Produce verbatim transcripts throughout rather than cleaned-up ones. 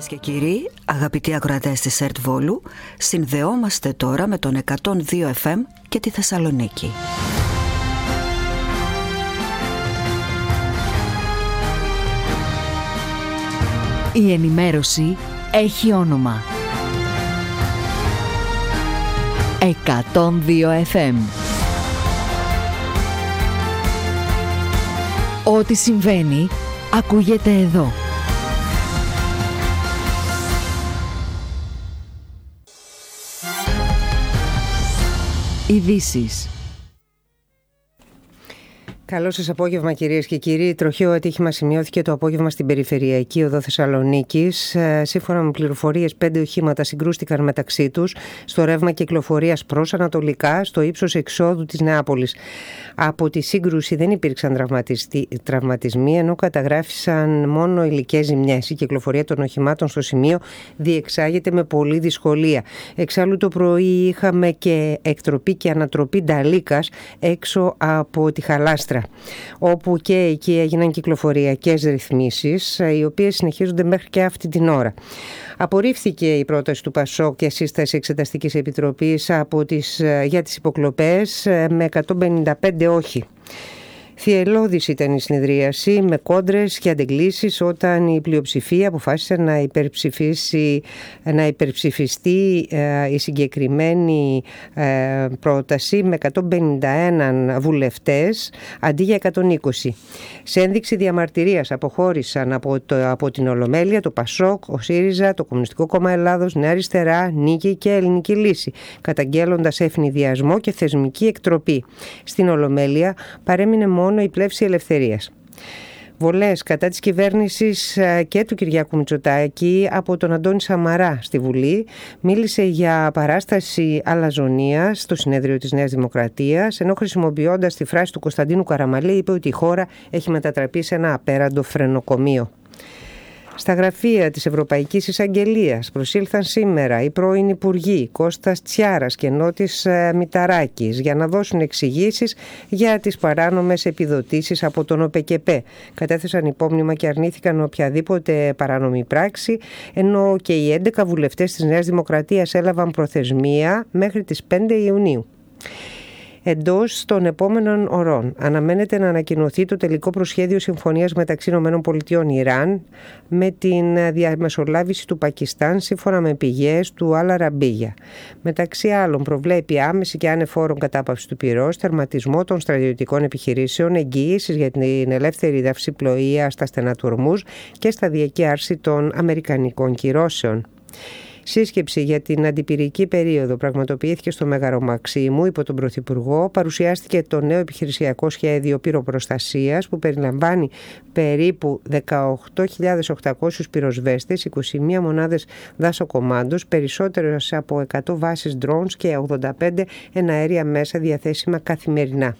Κυρίες και κύριοι, αγαπητοί ακροατές της ΕΡΤ Βόλου, συνδεόμαστε τώρα με τον εκατόν δύο εφ εμ και τη Θεσσαλονίκη. Η ενημέρωση έχει όνομα. εκατόν δύο εφ εμ. Ό,τι συμβαίνει, ακούγεται εδώ. Ειδήσεις. Καλό σας απόγευμα, κυρίες και κύριοι. Τροχαίο ατύχημα σημειώθηκε το απόγευμα στην περιφερειακή οδό Θεσσαλονίκης. Σύμφωνα με πληροφορίες, πέντε οχήματα συγκρούστηκαν μεταξύ τους στο ρεύμα κυκλοφορίας προς ανατολικά, στο ύψος εξόδου της Νεάπολης. Από τη σύγκρουση δεν υπήρξαν τραυματισμοί, ενώ καταγράφησαν μόνο υλικές ζημιές. Η κυκλοφορία των οχημάτων στο σημείο διεξάγεται με πολλή δυσκολία. Εξάλλου το πρωί είχαμε και εκτροπή και ανατροπή νταλίκας έξω από τη Χαλάστρα, όπου και εκεί έγιναν κυκλοφοριακές ρυθμίσεις, οι οποίες συνεχίζονται μέχρι και αυτή την ώρα. Απορρίφθηκε η πρόταση του ΠΑΣΟΚ για σύσταση Εξεταστικής Επιτροπής από τις, για τις υποκλοπές με εκατόν πενήντα πέντε όχι. Θυελλώδης ήταν η συνεδρίαση με κόντρες και αντεγκλήσεις όταν η πλειοψηφία αποφάσισε να, υπερψηφίσει, να υπερψηφιστεί ε, η συγκεκριμένη ε, πρόταση με εκατόν πενήντα ένα βουλευτές αντί για εκατόν είκοσι. Σε ένδειξη διαμαρτυρίας αποχώρησαν από, το, από την Ολομέλεια το ΠΑΣΟΚ, ο ΣΥΡΙΖΑ, το Κομμουνιστικό Κόμμα Ελλάδος, Νέα Αριστερά, Νίκη και Ελληνική Λύση, καταγγέλλοντας ευνηδιασμό και θεσμική εκτροπή. Στην Ολομέλεια παρέμεινε μόνο η πλεύση ελευθερίας. Βολές κατά της κυβέρνησης και του Κυριάκου Μητσοτάκη από τον Αντώνη Σαμαρά στη Βουλή. Μίλησε για παράσταση αλαζονίας στο συνέδριο της Νέας Δημοκρατίας, ενώ χρησιμοποιώντας τη φράση του Κωνσταντίνου Καραμαλή είπε ότι η χώρα έχει μετατραπεί σε ένα απέραντο φρενοκομείο. Στα γραφεία της Ευρωπαϊκής Εισαγγελίας προσήλθαν σήμερα οι πρώην υπουργοί Κώστας Τσιάρας και Νότης Μηταράκης για να δώσουν εξηγήσεις για τις παράνομες επιδοτήσεις από τον ΟΠΕΚΕΠΕ. Κατέθεσαν υπόμνημα και αρνήθηκαν οποιαδήποτε παράνομη πράξη, ενώ και οι έντεκα βουλευτές της Νέας Δημοκρατίας έλαβαν προθεσμία μέχρι τις πέντε Ιουνίου. Εντός των επόμενων ωρών αναμένεται να ανακοινωθεί το τελικό προσχέδιο συμφωνίας μεταξύ ΗΠΑ και Ιράν με την διαμεσολάβηση του Πακιστάν σύμφωνα με πηγές του Αλ Αραμπίγια. Μεταξύ άλλων προβλέπει άμεση και ανεφόρον κατάπαυση του πυρός, τερματισμό των στρατιωτικών επιχειρήσεων, εγγυήσεις για την ελεύθερη ναυσιπλοεία στα στενά του Ορμούζ και σταδιακή άρση των αμερικανικών κυρώσεων. Σύσκεψη για την αντιπυρική περίοδο πραγματοποιήθηκε στο Μέγαρο Μαξίμου υπό τον Πρωθυπουργό. Παρουσιάστηκε το νέο επιχειρησιακό σχέδιο πυροπροστασίας που περιλαμβάνει περίπου δεκαοκτώ χιλιάδες οκτακόσιους πυροσβέστες, είκοσι μία μονάδες δάσοκομάντος, περισσότερες από εκατό βάσεις drones και ογδόντα πέντε εναέρια μέσα διαθέσιμα καθημερινά.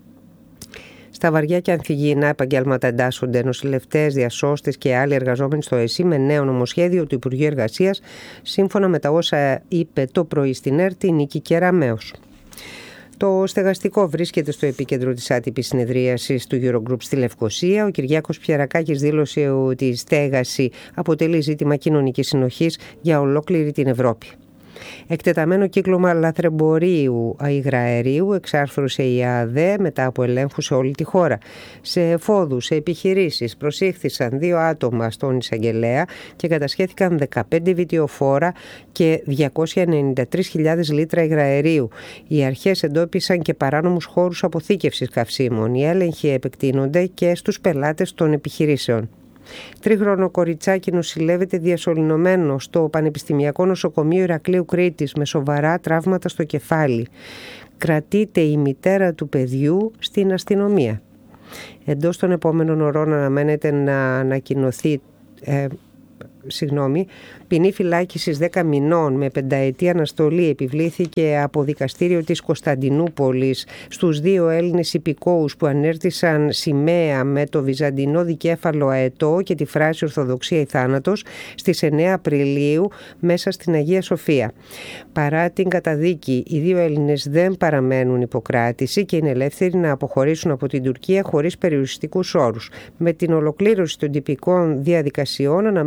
Στα βαριά και ανθυγιεινά επαγγέλματα εντάσσονται νοσηλευτές, διασώστες και άλλοι εργαζόμενοι στο ΕΣΥ με νέο νομοσχέδιο του Υπουργείου Εργασίας, σύμφωνα με τα όσα είπε το πρωί στην ΕΡΤ η Νίκη Κεραμέως. Το στεγαστικό βρίσκεται στο επίκεντρο της άτυπης συνεδρίασης του Eurogroup στη Λευκοσία. Ο Κυριάκος Πιερακάκης δήλωσε ότι η στέγαση αποτελεί ζήτημα κοινωνικής συνοχής για ολόκληρη την Ευρώπη. Εκτεταμένο κύκλωμα λαθρεμπορίου υγραερίου εξάρθρωσε η ΑΔΕ μετά από ελέγχους σε όλη τη χώρα. Σε εφόδους, σε επιχειρήσεις προσήχθησαν δύο άτομα στον εισαγγελέα και κατασχέθηκαν δεκαπέντε βιτιοφόρα και διακόσιες ενενήντα τρεις χιλιάδες λίτρα υγραερίου. Οι αρχές εντόπισαν και παράνομους χώρους αποθήκευσης καυσίμων. Οι έλεγχοι επεκτείνονται και στους πελάτες των επιχειρήσεων. Τρίχρονο κοριτσάκι νοσηλεύεται διασωληνωμένο στο Πανεπιστημιακό Νοσοκομείο Ηρακλείου Κρήτης με σοβαρά τραύματα στο κεφάλι. Κρατείται η μητέρα του παιδιού στην αστυνομία. Εντός των επόμενων ωρών αναμένεται να ανακοινωθεί ε, συγγνώμη, ποινή φυλάκισης δέκα μηνών με πενταετή αναστολή επιβλήθηκε από δικαστήριο της Κωνσταντινούπολης στους δύο Έλληνες υπηκόους που ανέρτησαν σημαία με το βυζαντινό δικέφαλο αετό και τη φράση «Ορθοδοξία ή θάνατος» στις εννέα Απριλίου μέσα στην Αγία Σοφία. Παρά την καταδίκη, οι δύο Έλληνες δεν παραμένουν υποκράτηση και είναι ελεύθεροι να αποχωρήσουν από την Τουρκία χωρίς περιοριστικούς όρους. Με την ολοκλήρωση των τυπικών διαδικασιών αναμένεται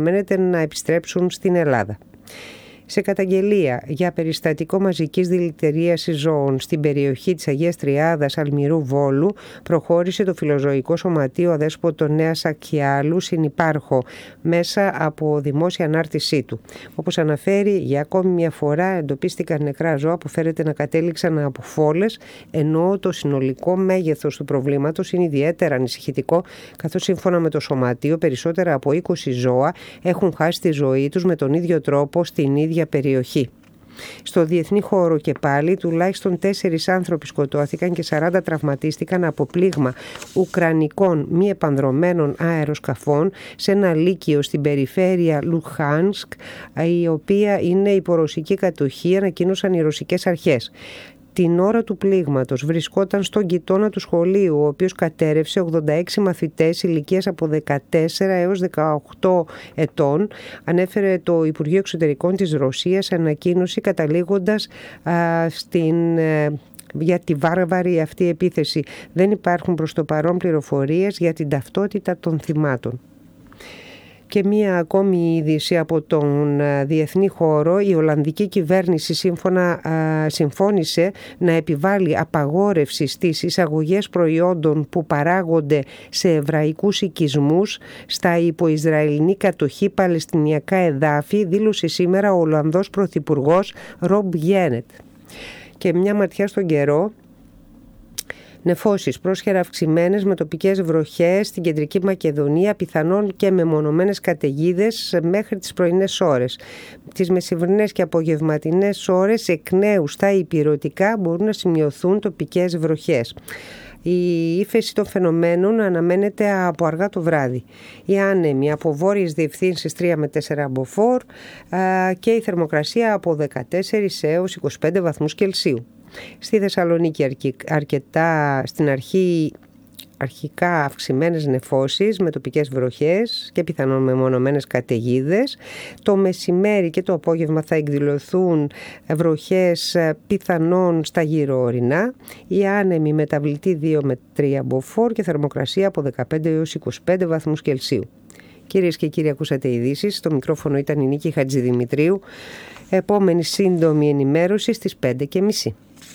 να επιστρέψουν στην Ελλάδα. Σε καταγγελία για περιστατικό μαζικής δηλητηρίασης ζώων στην περιοχή της Αγίας Τριάδας Αλμυρού Βόλου προχώρησε το Φιλοζωικό Σωματείο Αδέσποτο Νέας Ακιάλου συνυπάρχο μέσα από δημόσια ανάρτησή του. Όπως αναφέρει, για ακόμη μια φορά εντοπίστηκαν νεκρά ζώα που φέρεται να κατέληξαν από φόλες, ενώ το συνολικό μέγεθος του προβλήματος είναι ιδιαίτερα ανησυχητικό, καθώς σύμφωνα με το Σωματείο περισσότερα από είκοσι ζώα έχουν χάσει τη ζωή τους με τον ίδιο τρόπο στην ίδια περιοχή. Στο διεθνή χώρο και πάλι τουλάχιστον τέσσερις άνθρωποι σκοτώθηκαν και σαράντα τραυματίστηκαν από πλήγμα ουκρανικών μη επανδρωμένων αεροσκαφών σε ένα λύκειο στην περιφέρεια Λουχάνσκ, η οποία είναι υπό ρωσική κατοχή, ανακοίνωσαν οι ρωσικές αρχές. Την ώρα του πλήγματος βρισκόταν στον γειτόνα του σχολείου, ο οποίος κατέρρευσε ογδόντα έξι μαθητές ηλικίας από δεκατέσσερα έως δεκαοκτώ ετών, ανέφερε το Υπουργείο Εξωτερικών της Ρωσίας σε ανακοίνωση, καταλήγοντας α, στην... για τη βάρβαρη αυτή επίθεση. Δεν υπάρχουν προς το παρόν πληροφορίες για την ταυτότητα των θυμάτων. Και μία ακόμη είδηση από τον διεθνή χώρο. Η Ολλανδική κυβέρνηση σύμφωνα, συμφώνησε να επιβάλλει απαγόρευση στις εισαγωγές προϊόντων που παράγονται σε εβραϊκούς οικισμούς στα υποϊσραηλινή κατοχή παλαιστινιακά εδάφη, δήλωσε σήμερα ο Ολλανδός Πρωθυπουργός Ρομπ Γένετ. Και μια ματιά στον καιρό. Νεφώσεις πρόσχερα αυξημένες με τοπικές βροχές στην Κεντρική Μακεδονία, πιθανόν και με μονομένες καταιγίδες μέχρι τις πρωινές ώρες. Τις μεσημβρινές και απογευματινές ώρες εκ νέου στα ηπειρωτικά μπορούν να σημειωθούν τοπικές βροχές. Η ύφεση των φαινομένων αναμένεται από αργά το βράδυ. Οι άνεμοι από βόρειες διευθύνσεις τρία με τέσσερα μποφόρ και η θερμοκρασία από δεκατέσσερα έως είκοσι πέντε βαθμούς Κελσίου. Στη Θεσσαλονίκη αρκετά στην αρχή αρχικά αυξημένες νεφώσεις με τοπικές βροχές και πιθανόν μεμονωμένες καταιγίδες. Το μεσημέρι και το απόγευμα θα εκδηλωθούν βροχές πιθανόν στα γύρω ορεινά. Οι άνεμοι μεταβλητή δύο με τρία μποφόρ και θερμοκρασία από δεκαπέντε έως είκοσι πέντε βαθμούς Κελσίου. Κυρίες και κύριοι, ακούσατε ειδήσεις. Στο μικρόφωνο ήταν η Νίκη Χατζηδημητρίου. Επόμενη σύντομη ενημέρωση στις πέντε και μισή.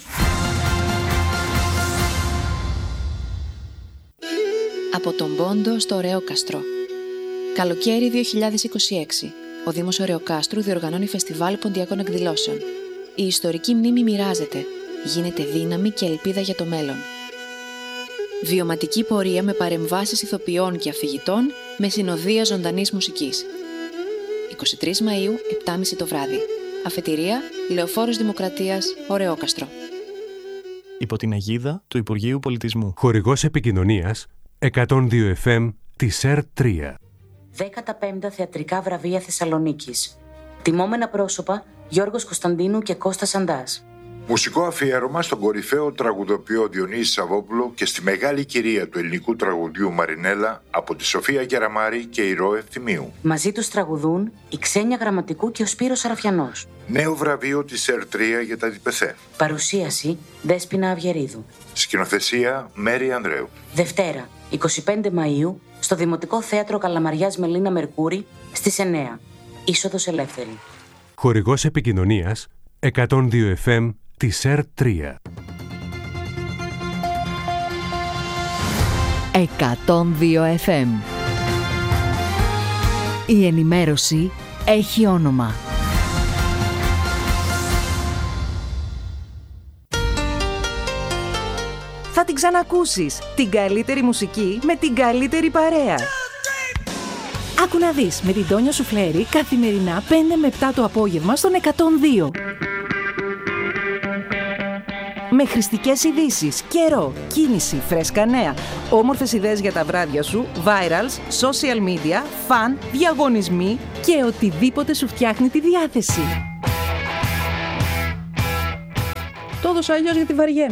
Από τον Πόντο στο Ωρεόκαστρο. Καλοκαίρι δύο χιλιάδες είκοσι έξι. Ο Δήμος Ωρεοκάστρου διοργανώνει φεστιβάλ ποντιακών εκδηλώσεων. Η ιστορική μνήμη μοιράζεται. Γίνεται δύναμη και ελπίδα για το μέλλον. Βιωματική πορεία με παρεμβάσεις ηθοποιών και αφηγητών με συνοδεία ζωντανής μουσικής. είκοσι τρεις Μαΐου, επτά και μισή το βράδυ. Αφετηρία, Λεωφόρος Δημοκρατίας, Ωρεόκαστρο. Υπό την αιγίδα του Υπουργείου Πολιτισμού. Χορηγός επικοινωνίας εκατόν δύο εφ εμ της ΕΡ τρία. δέκατα πέμπτα Θεατρικά Βραβεία Θεσσαλονίκης. Τιμόμενα πρόσωπα Γιώργος Κωνσταντίνου και Κώστας Αντάς. Μουσικό αφιέρωμα στον κορυφαίο τραγουδοποιό Διονύση Σαββόπουλο και στη μεγάλη κυρία του ελληνικού τραγουδιού Μαρινέλα από τη Σοφία Κεραμάρη και η Ρο Ευθυμίου. Μαζί τους τραγουδούν η Ξένια Γραμματικού και ο Σπύρος Σαραφιανός. Νέο βραβείο της ΕΡ τρία για τα ΔΠΘ. Παρουσίαση Δέσποινα Αυγερίδου. Σκηνοθεσία Μέρη Ανδρέου. Δευτέρα, εικοστή πέμπτη Μαΐου, στο Δημοτικό Θέατρο Καλαμαριάς Μελίνα Μερκούρη, στις εννιά. Είσοδος ελεύθερη. Χορηγός επικοινωνίας εκατόν δύο εφ εμ της ΕΡ τρία. εκατόν δύο εφ εμ. Η ενημέρωση έχει όνομα. Θα την ξανακούσεις. Την καλύτερη μουσική με την καλύτερη παρέα. Άκου να δεις με την Τόνια Σουφλέρη καθημερινά πέντε με επτά το απόγευμα στον εκατόν δύο. Με χρηστικές ειδήσεις, καιρό, κίνηση, φρέσκα νέα, όμορφες ιδέες για τα βράδια σου, virals, social media, φαν, διαγωνισμοί και οτιδήποτε σου φτιάχνει τη διάθεση. Το έδωσα αλλιώς γιατί βαριέμαι.